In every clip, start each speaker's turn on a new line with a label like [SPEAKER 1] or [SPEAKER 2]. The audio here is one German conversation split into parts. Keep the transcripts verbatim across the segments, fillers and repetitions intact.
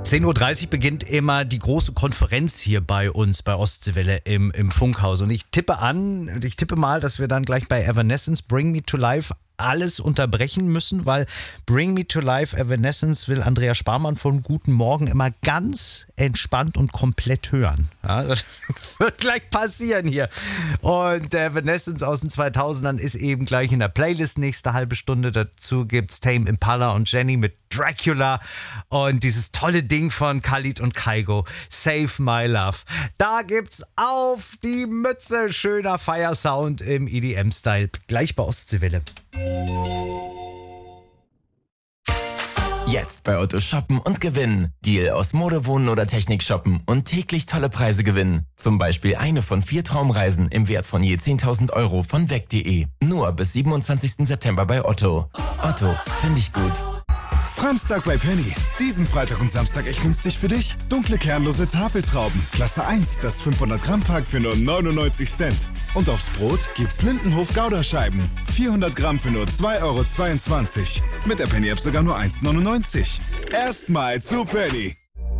[SPEAKER 1] zehn Uhr dreißig beginnt immer die große Konferenz hier bei uns bei Ostseewelle im, im Funkhaus. Und ich tippe an, ich tippe mal, dass wir dann gleich bei Evanescence Bring Me to Life alles unterbrechen müssen, weil Bring Me to Life Evanescence will Andrea Sparmann von Guten Morgen immer ganz entspannt und komplett hören. Ja, das wird gleich passieren hier. Und Evanescence aus den zweitausendern ist eben gleich in der Playlist nächste halbe Stunde. Dazu gibt's Tame Impala und Jenny mit Dracula und dieses tolle Ding von Khalid und Kygo, Save My Love. Da gibt's auf die Mütze schöner Feiersound im E D M-Style. Gleich bei Ostseewelle.
[SPEAKER 2] Jetzt bei Otto shoppen und gewinnen. Deal aus Mode, Wohnen oder Technik shoppen und täglich tolle Preise gewinnen. Zum Beispiel eine von vier Traumreisen im Wert von je zehntausend Euro von weg punkt de. Nur bis siebenundzwanzigsten September bei Otto. Otto, finde ich gut.
[SPEAKER 3] Framstag bei Penny. Diesen Freitag und Samstag echt günstig für dich. Dunkle kernlose Tafeltrauben. Klasse eins, das fünfhundert Gramm Pack für nur neunundneunzig Cent. Und aufs Brot gibt's Lindenhof Gouda-Scheiben. vierhundert Gramm für nur zwei Euro zweiundzwanzig. Mit der Penny-App sogar nur eins neunundneunzig. Erstmal zu Penny.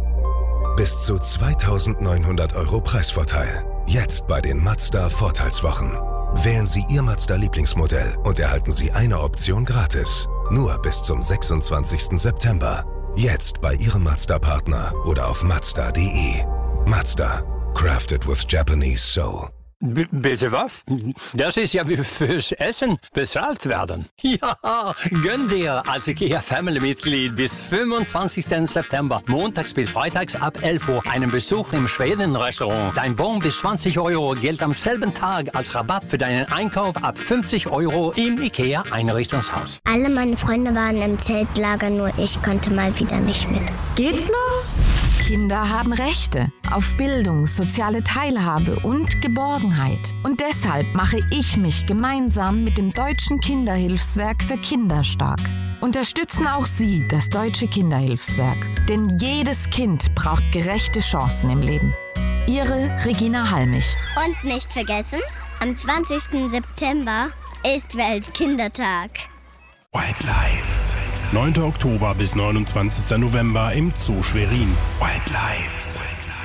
[SPEAKER 4] Bis zu zweitausendneunhundert Euro Preisvorteil. Jetzt bei den Mazda Vorteilswochen. Wählen Sie Ihr Mazda-Lieblingsmodell und erhalten Sie eine Option gratis. Nur bis zum sechsundzwanzigsten September. Jetzt bei Ihrem Mazda-Partner oder auf mazda punkt de. Mazda. Crafted with Japanese Soul.
[SPEAKER 5] B- bitte was? Das ist ja wie fürs Essen bezahlt werden. Ja, gönn dir als IKEA Family-Mitglied bis fünfundzwanzigsten September, montags bis freitags ab elf Uhr, einen Besuch im Schweden-Restaurant. Dein Bon bis zwanzig Euro gilt am selben Tag als Rabatt für deinen Einkauf ab fünfzig Euro im IKEA Einrichtungshaus.
[SPEAKER 6] Alle meine Freunde waren im Zeltlager, nur ich konnte mal wieder nicht mit.
[SPEAKER 7] Geht's noch? Kinder haben Rechte auf Bildung, soziale Teilhabe und Geborgenheit. Und deshalb mache ich mich gemeinsam mit dem Deutschen Kinderhilfswerk für Kinder stark. Unterstützen auch Sie das Deutsche Kinderhilfswerk. Denn jedes Kind braucht gerechte Chancen im Leben. Ihre Regina Halmich.
[SPEAKER 6] Und nicht vergessen, am zwanzigsten September ist Weltkindertag.
[SPEAKER 8] White Lights. neunten Oktober bis neunundzwanzigsten November im Zoo Schwerin. White Lights.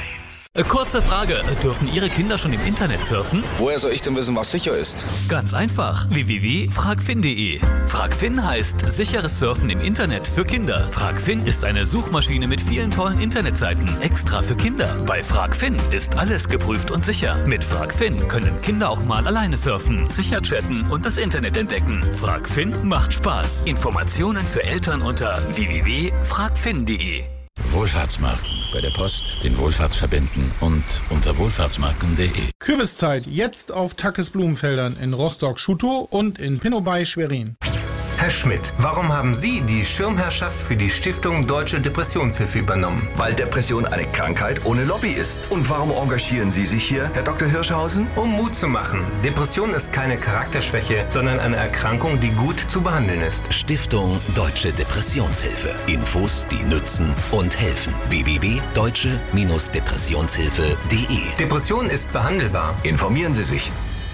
[SPEAKER 9] Kurze Frage, dürfen Ihre Kinder schon im Internet surfen?
[SPEAKER 10] Woher soll ich denn wissen, was sicher ist?
[SPEAKER 9] Ganz einfach, w w w punkt fragfin punkt de. Fragfin heißt sicheres Surfen im Internet für Kinder. Fragfin ist eine Suchmaschine mit vielen tollen Internetseiten, extra für Kinder. Bei Fragfin ist alles geprüft und sicher. Mit Fragfin können Kinder auch mal alleine surfen, sicher chatten und das Internet entdecken. Fragfin macht Spaß. Informationen für Eltern unter w w w punkt fragfin punkt de.
[SPEAKER 11] Wohlfahrtsmarken. Bei der Post, den Wohlfahrtsverbänden und unter wohlfahrtsmarken punkt de.
[SPEAKER 12] Kürbiszeit jetzt auf Tackes Blumenfeldern in Rostock-Schutow und in Pinnobay Schwerin.
[SPEAKER 13] Herr Schmidt, warum haben Sie die Schirmherrschaft für die Stiftung Deutsche Depressionshilfe übernommen?
[SPEAKER 14] Weil Depression eine Krankheit ohne Lobby ist. Und warum engagieren Sie sich hier, Herr Doktor Hirschhausen?
[SPEAKER 13] Um Mut zu machen. Depression ist keine Charakterschwäche, sondern eine Erkrankung, die gut zu behandeln ist.
[SPEAKER 15] Stiftung Deutsche Depressionshilfe. Infos, die nützen und helfen. w w w punkt deutsche Depressionshilfe punkt de.
[SPEAKER 13] Depression ist behandelbar.
[SPEAKER 14] Informieren Sie sich.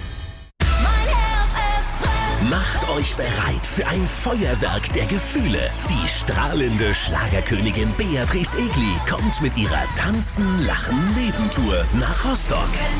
[SPEAKER 15] Macht euch bereit für ein Feuerwerk der Gefühle. Die strahlende Schlagerkönigin Beatrice Egli kommt mit ihrer Tanzen, Lachen, Leben-Tour nach Rostock.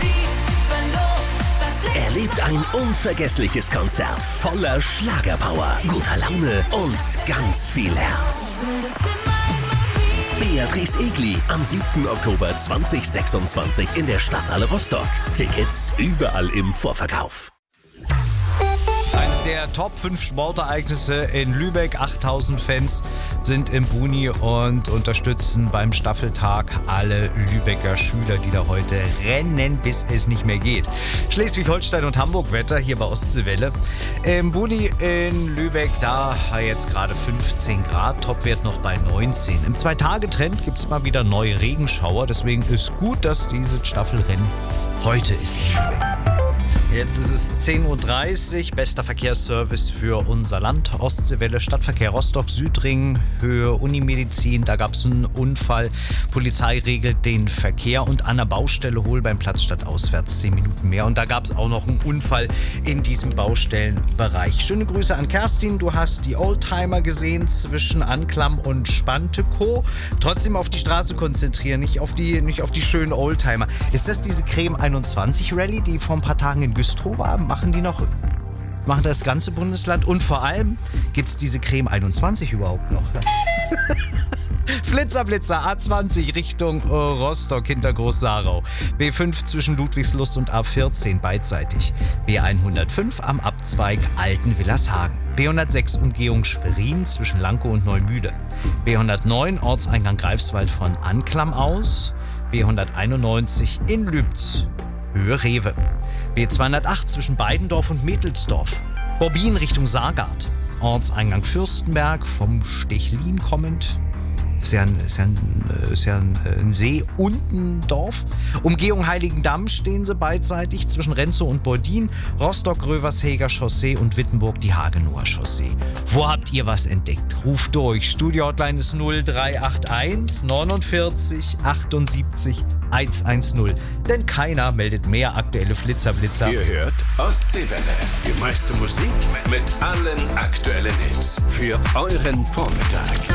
[SPEAKER 15] Erlebt ein unvergessliches Konzert voller Schlagerpower, guter Laune und ganz viel Herz. Beatrice Egli am siebten Oktober zweitausendsechsundzwanzig in der Stadthalle Rostock. Tickets überall im Vorverkauf.
[SPEAKER 1] Eines der Top fünf Sportereignisse in Lübeck. achttausend Fans sind im Buni und unterstützen beim Staffeltag alle Lübecker Schüler, die da heute rennen, bis es nicht mehr geht. Schleswig-Holstein und Hamburg-Wetter hier bei Ostseewelle. Im Buni in Lübeck, da jetzt gerade fünfzehn Grad, Topwert noch bei neunzehn. Im Zwei-Tage-Trend gibt es immer wieder neue Regenschauer, deswegen ist gut, dass dieses Staffelrennen heute ist in Lübeck. Jetzt ist es zehn Uhr dreißig, bester Verkehrsservice für unser Land. Ostseewelle, Stadtverkehr Rostock-Südring, Höhe Unimedizin. Da gab es einen Unfall. Polizei regelt den Verkehr und an der Baustelle Hohl beim Platz statt auswärts zehn Minuten mehr. Und da gab es auch noch einen Unfall in diesem Baustellenbereich. Schöne Grüße an Kerstin. Du hast die Oldtimer gesehen zwischen Anklam und Spantekow. Trotzdem auf die Straße konzentrieren, nicht auf die, nicht auf die schönen Oldtimer. Ist das diese Creme einundzwanzig Rallye, die vor ein paar Tagen in Güstrow war? Machen die noch, machen das ganze Bundesland? Und vor allem, gibt es diese Creme einundzwanzig überhaupt noch? Flitzer, Blitzer, A zwanzig Richtung Rostock hinter Groß-Sarau. B fünf zwischen Ludwigslust und A vierzehn beidseitig. B hundertfünf am Abzweig Altenwillershagen. B hundertsechs Umgehung Schwerin zwischen Lankow und Neumüde. B hundertneun Ortseingang Greifswald von Anklam aus. B hunderteinundneunzig in Lübz, Höhe Rewe. B zweihundertacht zwischen Beidendorf und Mädelsdorf. Bobbin Richtung Saargard. Ortseingang Fürstenberg vom Stechlin kommend. Ist ja, ein, ist ja, ein, ist ja ein, ein See und ein Dorf. Umgehung Heiligendamm stehen sie beidseitig zwischen Renzow und Bordin. Rostock-Röversheger Chaussee und Wittenburg die Hagenower Chaussee. Wo habt ihr was entdeckt? Ruft durch. Studio-Hotline ist null drei acht eins neunundvierzig achtundsiebzig hundertzehn. Denn keiner meldet mehr aktuelle Flitzer-Blitzer.
[SPEAKER 15] Ihr hört Ostseewelle. Die meiste Musik mit allen aktuellen Hits. Für euren Vormittag.